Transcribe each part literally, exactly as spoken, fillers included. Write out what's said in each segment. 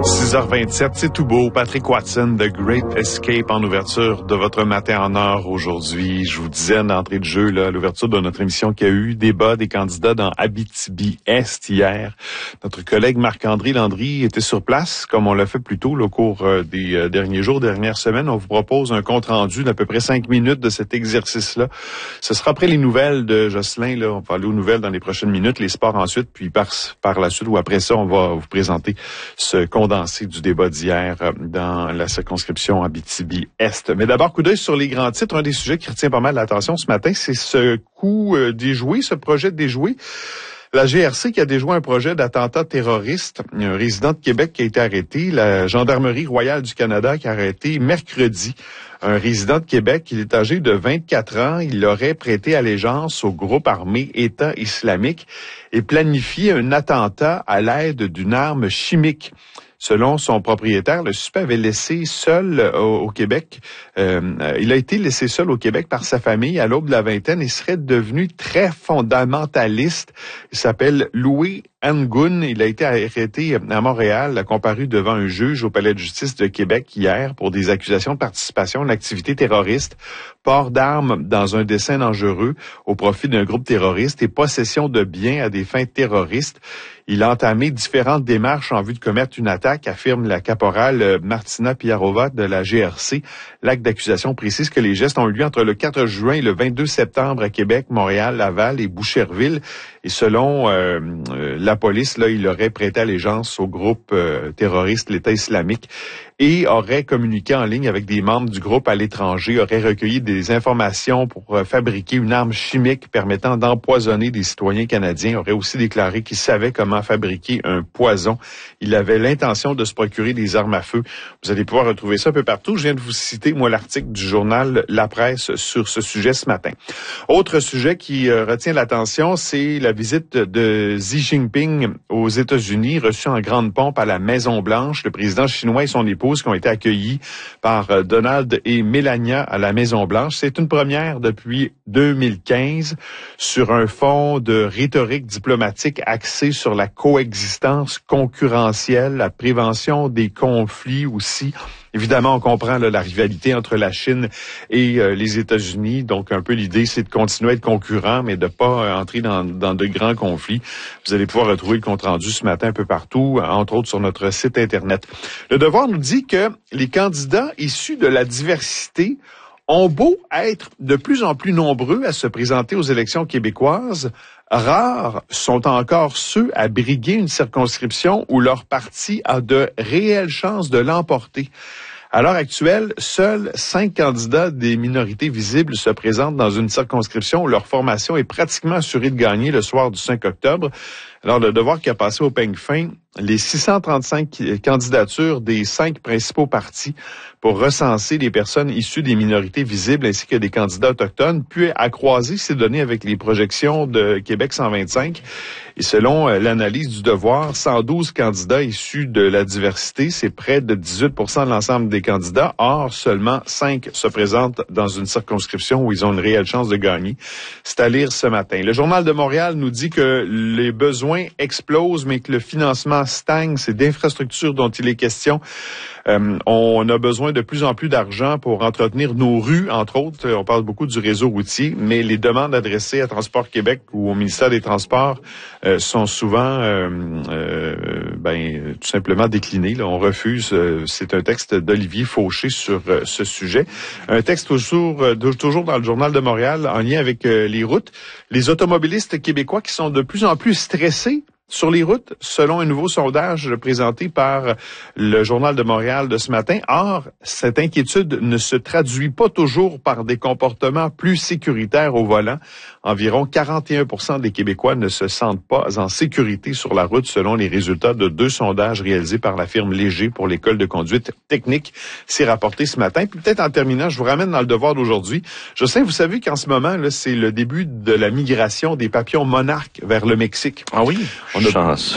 six heures vingt-sept, c'est tout beau. Patrick Watson, The Great Escape en ouverture de votre matin en or aujourd'hui. Je vous disais d'entrée de jeu, là, l'ouverture de notre émission qu'il y a eu débat des candidats dans Abitibi-Est hier. Notre collègue Marc-André Landry était sur place, comme on l'a fait plus tôt là, au cours euh, des euh, derniers jours, dernières semaines. On vous propose un compte-rendu d'à peu près cinq minutes de cet exercice-là. Ce sera après les nouvelles de Jocelyn. Là, on va aller aux nouvelles dans les prochaines minutes, les sports ensuite, puis par, par la suite ou après ça, on va vous présenter ce condensé du débat d'hier dans la circonscription Abitibi-Est. Mais d'abord, coup d'œil sur les grands titres. Un des sujets qui retient pas mal l'attention ce matin, c'est ce coup euh, déjoué, ce projet de déjoué. La G R C qui a déjoué un projet d'attentat terroriste. Il y a un résident de Québec qui a été arrêté. La Gendarmerie royale du Canada qui a arrêté mercredi un résident de Québec. Il est âgé de vingt-quatre ans. Il aurait prêté allégeance au groupe armé État islamique et planifié un attentat à l'aide d'une arme chimique. Selon son propriétaire, le suspect avait laissé seul au, au Québec. Euh, il a été laissé seul au Québec par sa famille à l'aube de la vingtaine et serait devenu très fondamentaliste. Il s'appelle Louis Angoun. Il a été arrêté à Montréal, a comparu devant un juge au Palais de justice de Québec hier pour des accusations de participation à une activité terroriste, port d'armes dans un dessein dangereux au profit d'un groupe terroriste et possession de biens à des fins terroristes. Il a entamé différentes démarches en vue de commettre une attaque, affirme la caporale Martina Piarova de la G R C. L'acte d'accusation précise que les gestes ont eu lieu entre le quatre juin et le vingt-deux septembre à Québec, Montréal, Laval et Boucherville. Et selon euh, la police, là, il aurait prêté allégeance au groupe euh, terroriste l'État islamique et aurait communiqué en ligne avec des membres du groupe à l'étranger, aurait recueilli des informations pour euh, fabriquer une arme chimique permettant d'empoisonner des citoyens canadiens, aurait aussi déclaré qu'il savait comment fabriquer un poison. Il avait l'intention de se procurer des armes à feu. Vous allez pouvoir retrouver ça un peu partout. Je viens de vous citer, moi, l'article du journal La Presse sur ce sujet ce matin. Autre sujet qui euh, retient l'attention, c'est la visite de Xi Jinping aux États-Unis, reçu en grande pompe à la Maison-Blanche. Le président chinois et son épouse qui ont été accueillis par euh, Donald et Melania à la Maison-Blanche. C'est une première depuis deux mille quinze sur un fond de rhétorique diplomatique axé sur la coexistence concurrentielle, la prévention des conflits aussi. Évidemment, on comprend là, la rivalité entre la Chine et euh, les États-Unis. Donc, un peu l'idée, c'est de continuer à être concurrent, mais de pas euh, entrer dans, dans de grands conflits. Vous allez pouvoir retrouver le compte-rendu ce matin un peu partout, entre autres sur notre site Internet. Le Devoir nous dit que les candidats issus de la diversité ont beau être de plus en plus nombreux à se présenter aux élections québécoises, rares sont encore ceux à briguer une circonscription où leur parti a de réelles chances de l'emporter. À l'heure actuelle, seuls cinq candidats des minorités visibles se présentent dans une circonscription où leur formation est pratiquement assurée de gagner le soir du cinq octobre. Alors, le Devoir qui a passé au peigne fin les six cent trente-cinq candidatures des cinq principaux partis pour recenser les personnes issues des minorités visibles ainsi que des candidats autochtones, puis à croiser ces données avec les projections de Québec cent vingt-cinq. Et selon l'analyse du Devoir, cent douze candidats issus de la diversité, c'est près de dix-huit pour cent de l'ensemble des candidats. Or, seulement cinq se présentent dans une circonscription où ils ont une réelle chance de gagner. C'est à lire ce matin. Le Journal de Montréal nous dit que les besoins explosent, mais que le financement stagne. C'est d'infrastructures dont il est question. Euh, on a besoin de plus en plus d'argent pour entretenir nos rues, entre autres. On parle beaucoup du réseau routier, mais les demandes adressées à Transport Québec ou au ministère des Transports euh, sont souvent euh, euh, ben, tout simplement déclinées. Là. On refuse. Euh, c'est un texte d'Olivier Fauché sur euh, ce sujet. Un texte toujours, euh, toujours dans le Journal de Montréal en lien avec euh, les routes. Les automobilistes québécois qui sont de plus en plus stressés sur les routes, selon un nouveau sondage présenté par le Journal de Montréal de ce matin. Or, cette inquiétude ne se traduit pas toujours par des comportements plus sécuritaires au volant. Environ quarante et un pour cent des Québécois ne se sentent pas en sécurité sur la route, selon les résultats de deux sondages réalisés par la firme Léger pour l'école de conduite technique. C'est rapporté ce matin. Puis peut-être en terminant, je vous ramène dans le Devoir d'aujourd'hui. Je sais, vous savez qu'en ce moment, là, c'est le début de la migration des papillons monarques vers le Mexique. Ah oui? On a... Chance.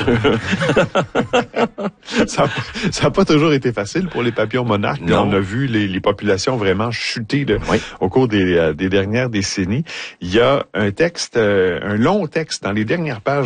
ça n'a pas toujours été facile pour les papillons monarques. On a vu les, les populations vraiment chuter de, oui. au cours des, des dernières décennies. Il y a un texte, un long texte dans les dernières pages